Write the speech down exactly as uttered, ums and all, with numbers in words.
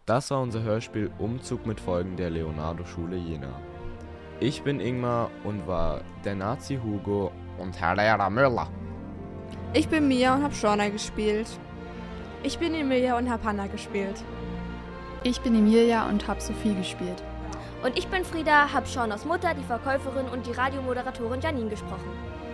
Das war unser Hörspiel Umzug mit Folgen der Leonardo-Schule Jena. Ich bin Ingmar und war der Nazi Hugo und Herr Lehrer Müller. Ich bin Mia und hab Shauna gespielt. Ich bin Emilia und hab Hannah gespielt. Ich bin Emilia und hab Sophie gespielt. Und ich bin Frieda, hab Shaunas Mutter, die Verkäuferin und die Radiomoderatorin Janine gesprochen.